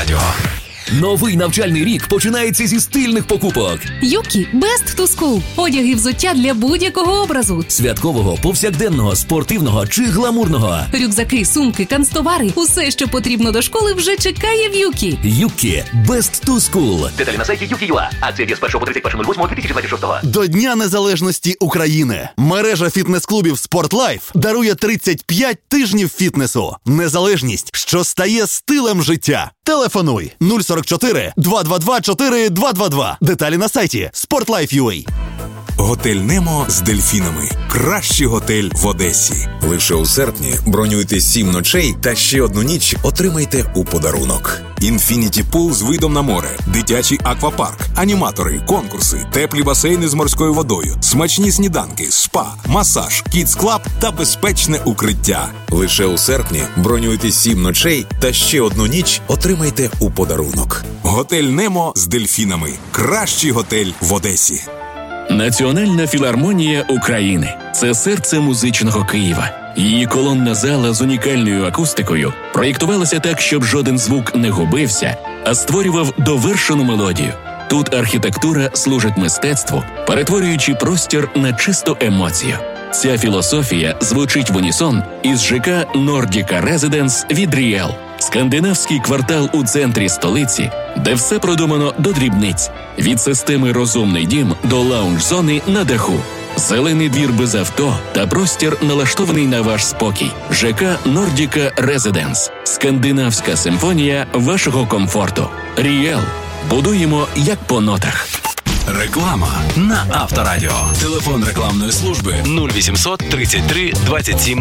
Авторадіо. Новий навчальний рік починається зі стильних покупок. Юкі Best to School. Одяг і взуття для будь-якого образу. Святкового, повсякденного, спортивного чи гламурного. Рюкзаки, сумки, канцтовари. Усе, що потрібно до школи, вже чекає в Юкі. Юкі Best to School. Деталі на сайті Юкі.ua. Акція діє з 1 по 31.08.2026. До Дня Незалежності України мережа фітнес-клубів «Спортлайф» дарує 35 тижнів фітнесу. Незалежність, що стає стилем життя. Телефонуй 044 222 4222. Деталі на сайті sportlife.ua. Готель «Немо» з дельфінами. Кращий готель в Одесі. Лише у серпні бронюйте 7 ночей та ще 1 ніч отримайте у подарунок. Інфініті пул з видом на море, дитячий аквапарк, аніматори, конкурси, теплі басейни з морською водою, смачні сніданки, спа, масаж, кідс-клаб та безпечне укриття. Лише у серпні бронюйте 7 ночей та ще 1 ніч отримайте у подарунок. Готель «Немо» з дельфінами. Кращий готель в Одесі. Національна філармонія України – це серце музичного Києва. Її колонна зала з унікальною акустикою проєктувалася так, щоб жоден звук не губився, а створював довершену мелодію. Тут архітектура служить мистецтву, перетворюючи простір на чисту емоцію. Ця філософія звучить в унісон із ЖК Nordica Residence від Ріел. Скандинавський квартал у центрі столиці, де все продумано до дрібниць. Від системи «Розумний дім» до лаунж-зони на даху. Зелений двір без авто та простір, налаштований на ваш спокій. ЖК Nordica Residence. Скандинавська симфонія вашого комфорту. Ріел. Будуємо як по нотах. Реклама на Авторадіо. Телефон рекламної служби 0800 33 27